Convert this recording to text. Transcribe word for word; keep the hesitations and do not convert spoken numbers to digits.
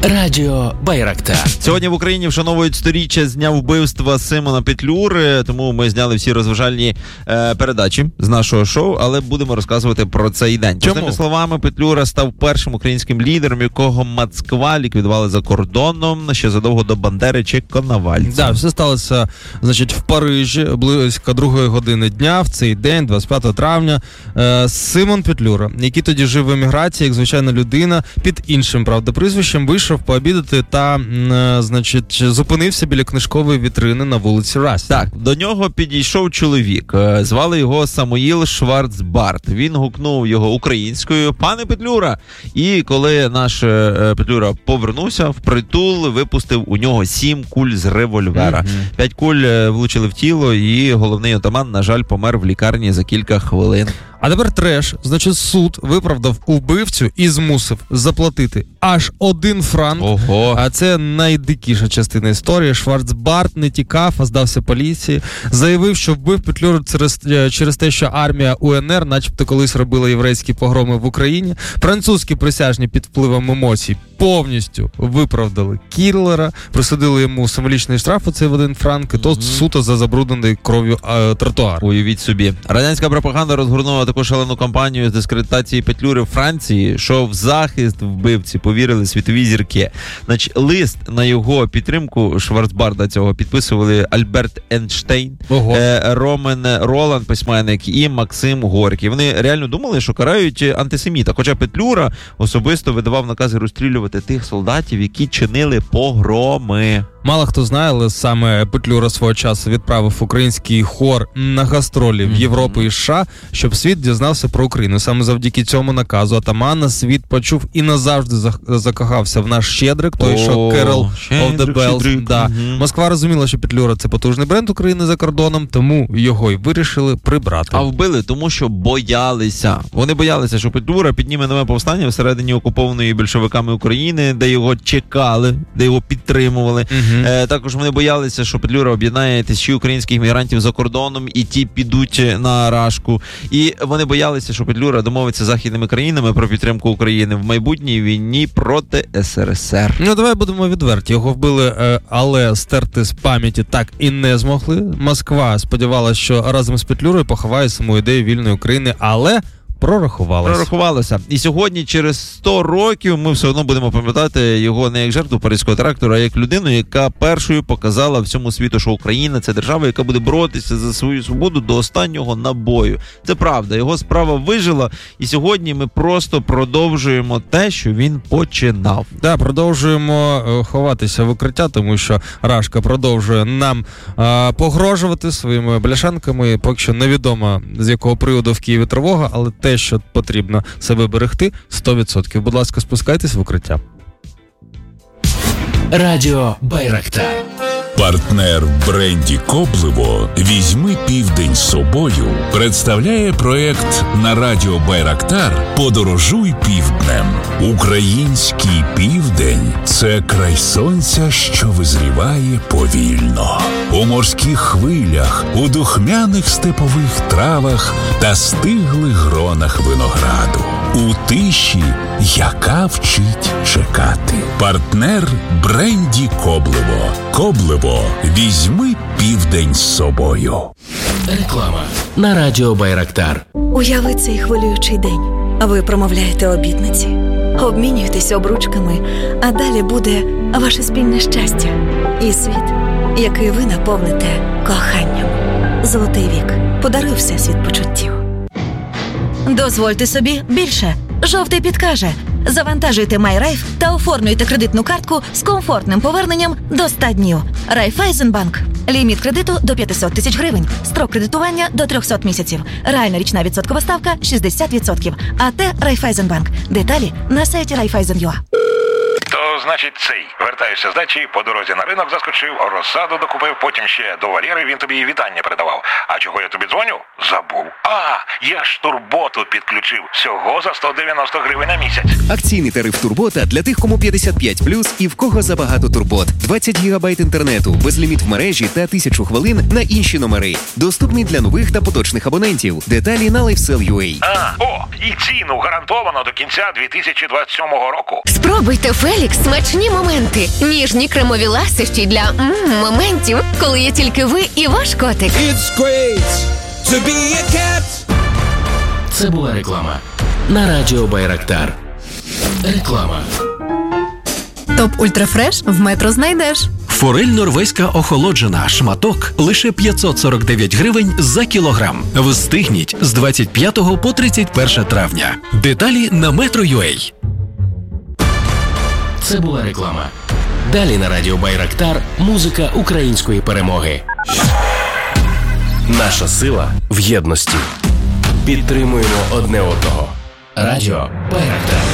Радіо Байрактар. Сьогодні в Україні вшановують сторіччя з дня вбивства Симона Петлюри, тому ми зняли всі розважальні е, передачі з нашого шоу, але будемо розказувати про цей день. Чому? Словами, Петлюра став першим українським лідером, якого Москва ліквідували за кордоном ще задовго до Бандери чи Коновальця. Так, да, все сталося, значить, в Парижі близько другої години дня, в цей день, двадцять п'ятого травня. Е, Симон Петлюра, який тоді жив в еміграції, як звичайна людина, під іншим, правда, прізвищем, вийшов пообідати та, е, значить, зупинився біля книжкової вітрини на вулиці Расті. Так, до нього підійшов чоловік. Звали його Самуїл Шварцбарт. Він гукнув його українською: «Пане Петлюра!» І коли наш е, Петлюра повернувся, впритул випустив у нього сім куль з револьвера. Mm-hmm. П'ять куль влучили в тіло, і головний отаман, на жаль, помер в лікарні за кілька хвилин. А тепер треш. Значить, суд виправдав убивцю і змусив заплатити аж один франк. Ого. А це найдикіша частина історії. Шварцбарт не тікав, а здався поліції. Заявив, що вбив Петлюру через, через те, що армія УНР начебто колись робила єврейські погроми в Україні. Французькі присяжні під впливом емоцій повністю виправдали кіллера, присудили йому символічний штраф, оцей в один франк, і то mm-hmm. суто за забруднений кров'ю а, тротуар. Уявіть собі. Радянська пропаганда розгорнула таку шалену кампанію з дискредитації Петлюри в Франції, що в захист вбивці повірили світові зірки. Значить, лист на його підтримку Шварцбарда цього підписували Альберт Ейнштейн, е, Ромен Роланд, письменник, і Максим Горький. Вони реально думали, що карають антисеміта. Хоча Петлюра особисто видавав накази розстрілювати тих солдатів, які чинили погроми. Мало хто знає, але саме Петлюра свого часу відправив український хор на гастролі в Європу і США, щоб світ дізнався про Україну. Саме завдяки цьому наказу атамана світ почув і назавжди закохався в наш Щедрик, той, що Carol of the Bells. Да. Угу. Москва розуміла, що Петлюра – це потужний бренд України за кордоном, тому його й вирішили прибрати. А вбили, тому що боялися. Вони боялися, що Петлюра підніме нове повстання всередині окупованої більшовиками України, де його чекали, де його підтримували. Угу. Е, також вони боялися, що Петлюра об'єднає тисячі українських мігрантів за кордоном, і ті підуть на Рашку. І вони боялися, що Петлюра домовиться з західними країнами про підтримку України в майбутній війні проти ес ер ес ер. Ну, давай будемо відверті. Його вбили, але стерти з пам'яті так і не змогли. Москва сподівалася, що разом з Петлюрою поховає саму ідею вільної України, але прорахувалося. Прорахувалося. І сьогодні, через сто років, ми все одно будемо пам'ятати його не як жертву Паризького теракту, а як людину, яка першою показала всьому світу, що Україна – це держава, яка буде боротися за свою свободу до останнього набою. Це правда. Його справа вижила, і сьогодні ми просто продовжуємо те, що він починав. Так, да, продовжуємо ховатися в укриття, тому що Рашка продовжує нам а, погрожувати своїми бляшанками. Поки що невідомо, з якого приводу в Києві тривога, але те, що потрібно себе берегти, сто відсотків. Будь ласка, спускайтесь в укриття. Радіо Байрактар. Партнер в бренді «Коблево» «Візьми південь з собою» представляє проект на Радіо Байрактар «Подорожуй півднем». Український південь – це край сонця, що визріває повільно. У морських хвилях, у духмяних степових травах та стиглих гронах винограду. У тиші, яка вчить чекати. Партнер бренді «Коблево». «Коблево» – «Візьми південь з собою». Реклама на Радіо Байрактар. Уяви цей хвилюючий день. Ви промовляєте обітниці, обмінюєтесь обручками, а далі буде ваше спільне щастя і світ, який ви наповните коханням. Золотий вік. Подаруй всесвіт почуттів. Дозвольте собі більше. Жовтий підкаже. Завантажуйте MyRaiff та оформлюйте кредитну картку з комфортним поверненням до ста днів. Райфайзенбанк. Ліміт кредиту до п'ятсот тисяч гривень. Строк кредитування до триста місяців. Реальна річна відсоткова ставка шістдесят відсотків. АТ Райфайзенбанк. Деталі на сайті райфайзен крапка ю а. То, значить, цей. Вертаєшся з дачі, по дорозі на ринок заскочив, розсаду докупив, потім ще до Валєри він тобі і вітання передавав. А чого я тобі дзвоню? Забув. А, я ж Турботу підключив. Всього за сто дев'яносто гривень на місяць. Акційний тариф Турбота для тих, кому п'ятдесят п'ять плюс і в кого забагато турбот. двадцять гігабайт інтернету, безліміт в мережі та тисячу хвилин на інші номери. Доступний для нових та поточних абонентів. Деталі на лайфсел крапка ю а. А, о, і ціну гарантовано до кінця дві тисячі двадцять сьомого року. Спробуйте Фелікс Смачні моменти, ніжні кремові ласощі для м, моментів, коли є тільки ви і ваш котик. It's great to be a cat. Це була реклама на радіо Байрактар. Реклама. Топ Ультрафреш в Метро знайдеш. Форель норвезька охолоджена, шматок лише п'ятсот сорок дев'ять гривень за кілограм. Встигніть з двадцять п'ятого по тридцять перше травня. Деталі на Metro.ua. Це була реклама. Далі на радіо Байрактар музика української перемоги. Наша сила в єдності. Підтримуємо одне одного. Радіо Байрактар.